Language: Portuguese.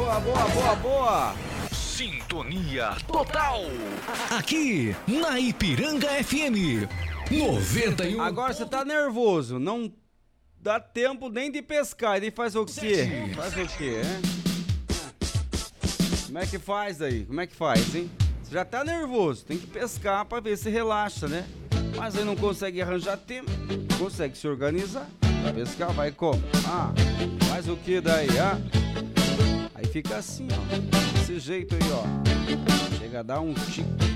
Boa, boa, boa, boa. Sintonia total. Aqui na Ipiranga FM 91. Agora você tá nervoso, não dá tempo nem de pescar, ele faz o quê? Faz o quê, hein? Como é que faz aí? Como é que faz, hein? Você já tá nervoso, tem que pescar pra ver se relaxa, né? Mas aí não consegue arranjar tempo, não consegue se organizar. Pra pescar vai como? Faz o que daí, Aí fica assim, ó, desse jeito aí, ó. Chega a dar um tique.